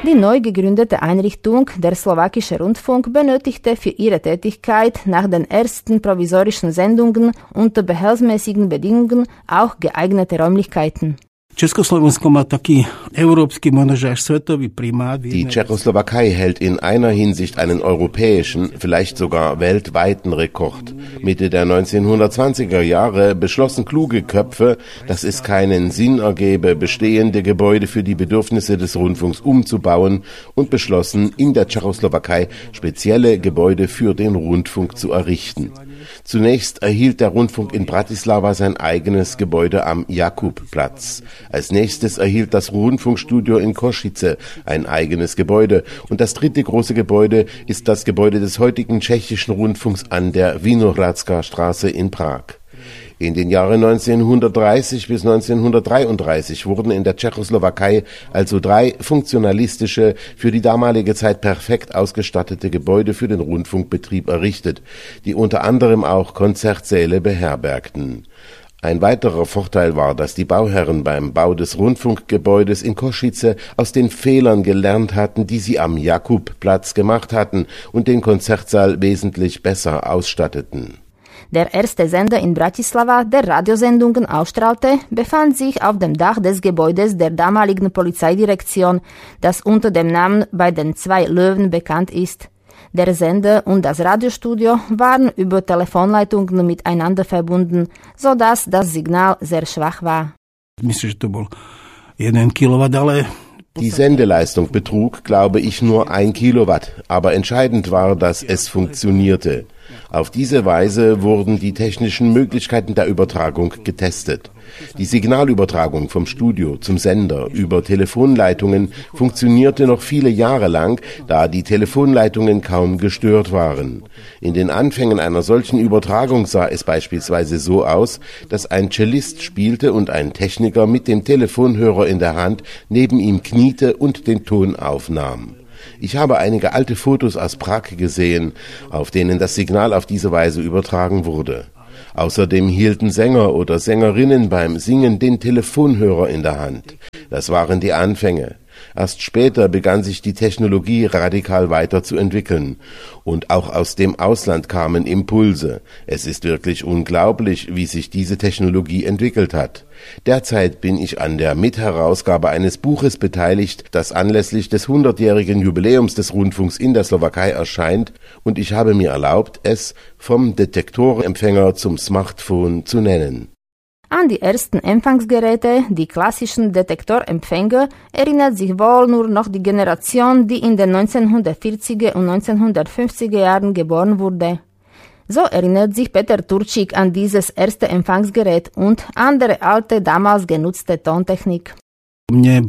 Die neu gegründete Einrichtung, der Slowakische Rundfunk, benötigte für ihre Tätigkeit nach den ersten provisorischen Sendungen unter behelfsmäßigen Bedingungen auch geeignete Räumlichkeiten. Die Tschechoslowakei hält in einer Hinsicht einen europäischen, vielleicht sogar weltweiten Rekord. Mitte der 1920er Jahre beschlossen kluge Köpfe, dass es keinen Sinn ergebe, bestehende Gebäude für die Bedürfnisse des Rundfunks umzubauen und beschlossen, in der Tschechoslowakei spezielle Gebäude für den Rundfunk zu errichten. Zunächst erhielt der Rundfunk in Bratislava sein eigenes Gebäude am Jakubplatz. Als nächstes erhielt das Rundfunkstudio in Košice ein eigenes Gebäude. Und das dritte große Gebäude ist das Gebäude des heutigen tschechischen Rundfunks an der Vinohradská Straße in Prag. In den Jahren 1930 bis 1933 wurden in der Tschechoslowakei also 3 funktionalistische, für die damalige Zeit perfekt ausgestattete Gebäude für den Rundfunkbetrieb errichtet, die unter anderem auch Konzertsäle beherbergten. Ein weiterer Vorteil war, dass die Bauherren beim Bau des Rundfunkgebäudes in Košice aus den Fehlern gelernt hatten, die sie am Jakubplatz gemacht hatten und den Konzertsaal wesentlich besser ausstatteten. Der erste Sender in Bratislava, der Radiosendungen ausstrahlte, befand sich auf dem Dach des Gebäudes der damaligen Polizeidirektion, das unter dem Namen bei den 2 Löwen bekannt ist. Der Sender und das Radiostudio waren über Telefonleitungen miteinander verbunden, sodass das Signal sehr schwach war. Die Sendeleistung betrug, glaube ich, nur 1 Kilowatt, aber entscheidend war, dass es funktionierte. Auf diese Weise wurden die technischen Möglichkeiten der Übertragung getestet. Die Signalübertragung vom Studio zum Sender über Telefonleitungen funktionierte noch viele Jahre lang, da die Telefonleitungen kaum gestört waren. In den Anfängen einer solchen Übertragung sah es beispielsweise so aus, dass ein Cellist spielte und ein Techniker mit dem Telefonhörer in der Hand neben ihm kniete und den Ton aufnahm. Ich habe einige alte Fotos aus Prag gesehen, auf denen das Signal auf diese Weise übertragen wurde. Außerdem hielten Sänger oder Sängerinnen beim Singen den Telefonhörer in der Hand. Das waren die Anfänge. Erst später begann sich die Technologie radikal weiterzuentwickeln. Und auch aus dem Ausland kamen Impulse. Es ist wirklich unglaublich, wie sich diese Technologie entwickelt hat. Derzeit bin ich an der Mitherausgabe eines Buches beteiligt, das anlässlich des 100-jährigen Jubiläums des Rundfunks in der Slowakei erscheint, und ich habe mir erlaubt, es vom Detektorempfänger zum Smartphone zu nennen. An die ersten Empfangsgeräte, die klassischen Detektorempfänger, erinnert sich wohl nur noch die Generation, die in den 1940er und 1950er Jahren geboren wurde. So erinnert sich Peter Turčík an dieses erste Empfangsgerät und andere alte, damals genutzte Tontechnik. Mein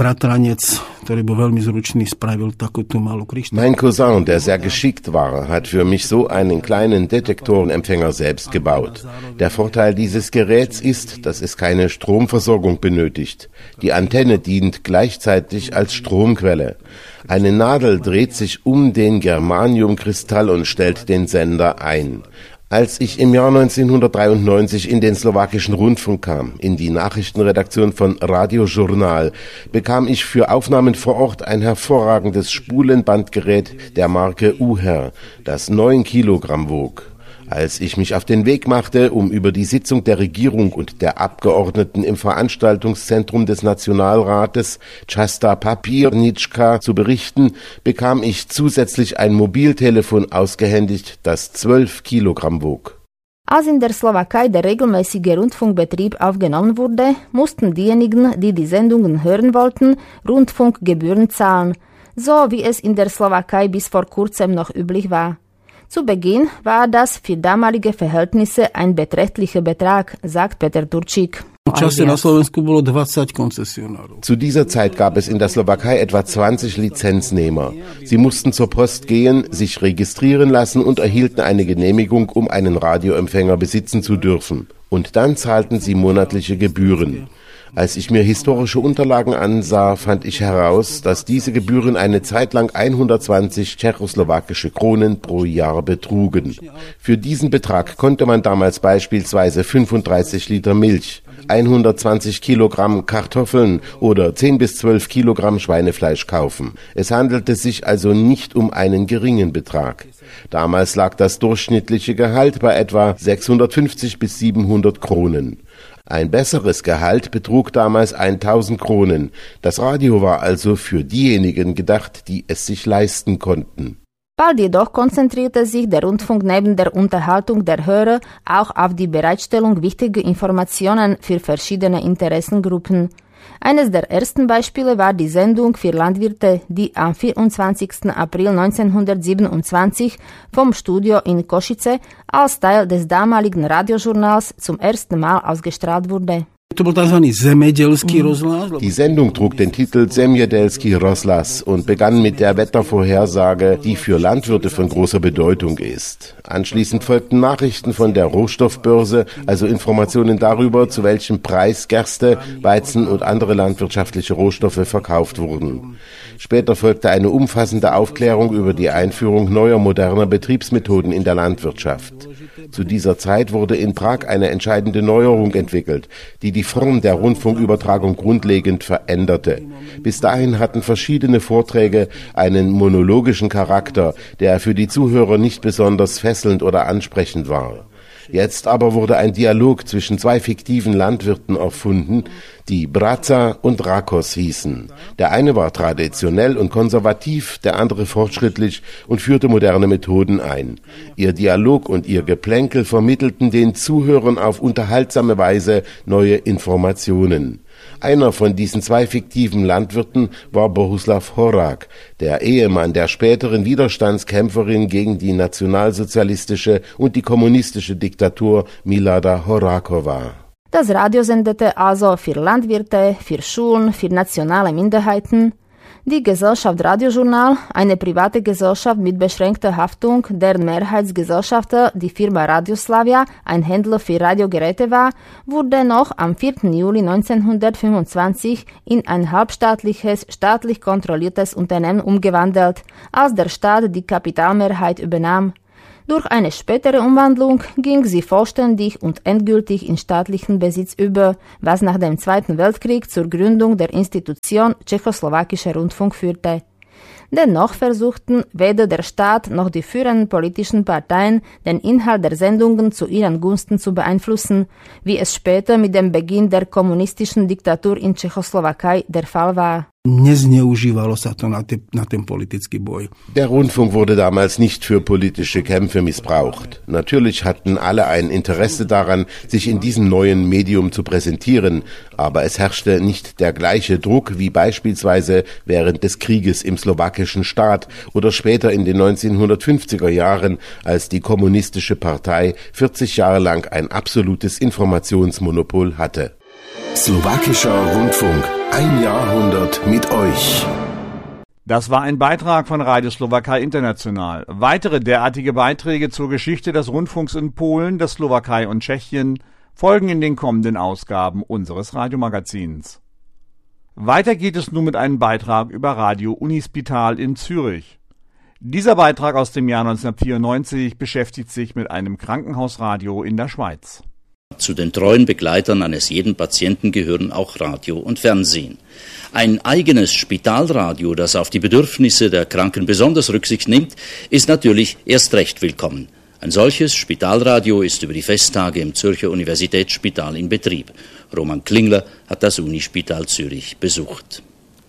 Cousin, der sehr geschickt war, hat für mich so einen kleinen Detektorenempfänger selbst gebaut. Der Vorteil dieses Geräts ist, dass es keine Stromversorgung benötigt. Die Antenne dient gleichzeitig als Stromquelle. Eine Nadel dreht sich um den Germaniumkristall und stellt den Sender ein. Als ich im Jahr 1993 in den slowakischen Rundfunk kam, in die Nachrichtenredaktion von Radiožurnál, bekam ich für Aufnahmen vor Ort ein hervorragendes Spulenbandgerät der Marke Uher, das 9 Kilogramm wog. Als ich mich auf den Weg machte, um über die Sitzung der Regierung und der Abgeordneten im Veranstaltungszentrum des Nationalrates Častá Papírnička zu berichten, bekam ich zusätzlich ein Mobiltelefon ausgehändigt, das 12 Kilogramm wog. Als in der Slowakei der regelmäßige Rundfunkbetrieb aufgenommen wurde, mussten diejenigen, die die Sendungen hören wollten, Rundfunkgebühren zahlen, so wie es in der Slowakei bis vor kurzem noch üblich war. Zu Beginn war das für damalige Verhältnisse ein beträchtlicher Betrag, sagt Peter Turčík. Zu dieser Zeit gab es in der Slowakei etwa 20 Lizenznehmer. Sie mussten zur Post gehen, sich registrieren lassen und erhielten eine Genehmigung, um einen Radioempfänger besitzen zu dürfen. Und dann zahlten sie monatliche Gebühren. Als ich mir historische Unterlagen ansah, fand ich heraus, dass diese Gebühren eine Zeit lang 120 tschechoslowakische Kronen pro Jahr betrugen. Für diesen Betrag konnte man damals beispielsweise 35 Liter Milch, 120 Kilogramm Kartoffeln oder 10 bis 12 Kilogramm Schweinefleisch kaufen. Es handelte sich also nicht um einen geringen Betrag. Damals lag das durchschnittliche Gehalt bei etwa 650 bis 700 Kronen. Ein besseres Gehalt betrug damals 1000 Kronen. Das Radio war also für diejenigen gedacht, die es sich leisten konnten. Bald jedoch konzentrierte sich der Rundfunk neben der Unterhaltung der Hörer auch auf die Bereitstellung wichtiger Informationen für verschiedene Interessengruppen. Eines der ersten Beispiele war die Sendung für Landwirte, die am 24. April 1927 vom Studio in Košice als Teil des damaligen Radiojournals zum ersten Mal ausgestrahlt wurde. Die Sendung trug den Titel Zemědělský rozhlas und begann mit der Wettervorhersage, die für Landwirte von großer Bedeutung ist. Anschließend folgten Nachrichten von der Rohstoffbörse, also Informationen darüber, zu welchem Preis Gerste, Weizen und andere landwirtschaftliche Rohstoffe verkauft wurden. Später folgte eine umfassende Aufklärung über die Einführung neuer moderner Betriebsmethoden in der Landwirtschaft. Zu dieser Zeit wurde in Prag eine entscheidende Neuerung entwickelt, die die Form der Rundfunkübertragung grundlegend veränderte. Bis dahin hatten verschiedene Vorträge einen monologischen Charakter, der für die Zuhörer nicht besonders fesselnd oder ansprechend war. Jetzt aber wurde ein Dialog zwischen zwei fiktiven Landwirten erfunden, die Brața und Rakos hießen. Der eine war traditionell und konservativ, der andere fortschrittlich und führte moderne Methoden ein. Ihr Dialog und ihr Geplänkel vermittelten den Zuhörern auf unterhaltsame Weise neue Informationen. Einer von diesen zwei fiktiven Landwirten war Bohuslav Horák, der Ehemann der späteren Widerstandskämpferin gegen die nationalsozialistische und die kommunistische Diktatur Milada Horáková. Das Radio sendete also für Landwirte, für Schulen, für nationale Minderheiten. Die Gesellschaft Radiojournal, eine private Gesellschaft mit beschränkter Haftung, deren Mehrheitsgesellschafter die Firma Radioslavia, ein Händler für Radiogeräte war, wurde noch am 4. Juli 1925 in ein halbstaatliches, staatlich kontrolliertes Unternehmen umgewandelt, als der Staat die Kapitalmehrheit übernahm. Durch eine spätere Umwandlung ging sie vollständig und endgültig in staatlichen Besitz über, was nach dem Zweiten Weltkrieg zur Gründung der Institution Tschechoslowakischer Rundfunk führte. Dennoch versuchten weder der Staat noch die führenden politischen Parteien, den Inhalt der Sendungen zu ihren Gunsten zu beeinflussen, wie es später mit dem Beginn der kommunistischen Diktatur in Tschechoslowakei der Fall war. Nezneužívalo sa to na ten politický boj. Der Rundfunk wurde damals nicht für politische Kämpfe missbraucht. Natürlich hatten alle ein Interesse daran, sich in diesem neuen Medium zu präsentieren, aber es herrschte nicht der gleiche Druck wie beispielsweise während des Krieges im slowakischen Staat oder später in den 1950er Jahren, als die kommunistische Partei 40 Jahre lang ein absolutes Informationsmonopol hatte. Slowakischer Rundfunk. Ein Jahrhundert mit euch. Das war ein Beitrag von Radio Slowakei International. Weitere derartige Beiträge zur Geschichte des Rundfunks in Polen, der Slowakei und Tschechien folgen in den kommenden Ausgaben unseres Radiomagazins. Weiter geht es nun mit einem Beitrag über Radio Unispital in Zürich. Dieser Beitrag aus dem Jahr 1994 beschäftigt sich mit einem Krankenhausradio in der Schweiz. Zu den treuen Begleitern eines jeden Patienten gehören auch Radio und Fernsehen. Ein eigenes Spitalradio, das auf die Bedürfnisse der Kranken besonders Rücksicht nimmt, ist natürlich erst recht willkommen. Ein solches Spitalradio ist über die Festtage im Zürcher Universitätsspital in Betrieb. Roman Klingler hat das Unispital Zürich besucht.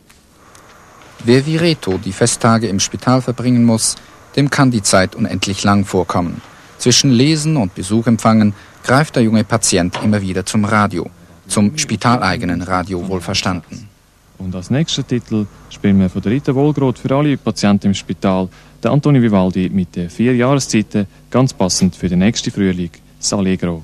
Wer wie Reto die Festtage im Spital verbringen muss, dem kann die Zeit unendlich lang vorkommen. Zwischen Lesen und Besuchempfangen greift der junge Patient immer wieder zum Radio, zum spitaleigenen Radio wohlverstanden. Und als nächster Titel spielen wir von der Rita Wohlgroth für alle Patienten im Spital, der Antonio Vivaldi mit den 4 Jahreszeiten, ganz passend für den nächsten Frühling, S'Allegro.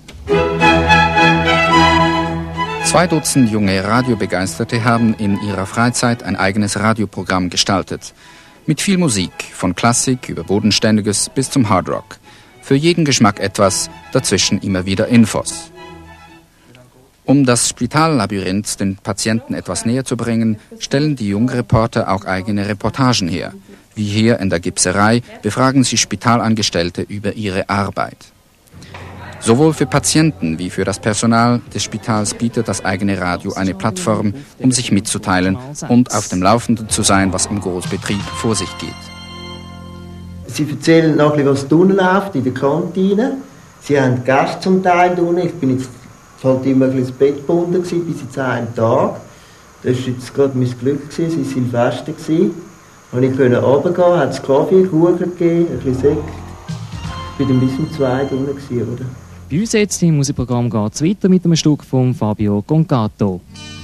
2 Dutzend junge Radiobegeisterte haben in ihrer Freizeit ein eigenes Radioprogramm gestaltet. Mit viel Musik, von Klassik über Bodenständiges bis zum Hardrock. Für jeden Geschmack etwas, dazwischen immer wieder Infos. Um das Spitallabyrinth den Patienten etwas näher zu bringen, stellen die Jungreporter auch eigene Reportagen her. Wie hier in der Gipserei befragen sie Spitalangestellte über ihre Arbeit. Sowohl für Patienten wie für das Personal des Spitals bietet das eigene Radio eine Plattform, um sich mitzuteilen und auf dem Laufenden zu sein, was im Großbetrieb vor sich geht. Sie erzählen noch ein bisschen, was unten läuft in der Kantine. Sie haben Gäste zum Teil unten. Ich bin jetzt halt immer ein bisschen ins Bett gebunden bis jetzt einen Tag. Das war jetzt gerade mein Glück, es war Silvester. Und ich konnte runtergehen, hat es Kaffee, Kuchen gegeben, ein bisschen Sekt. Ich war dann bis um 2 Uhr unten, oder? Bei uns jetzt im Musikprogramm geht es weiter mit einem Stück von Fabio Concato.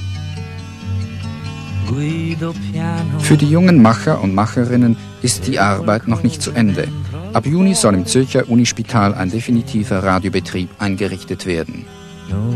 Für die jungen Macher und Macherinnen ist die Arbeit noch nicht zu Ende. Ab Juni soll im Zürcher Unispital ein definitiver Radiobetrieb eingerichtet werden.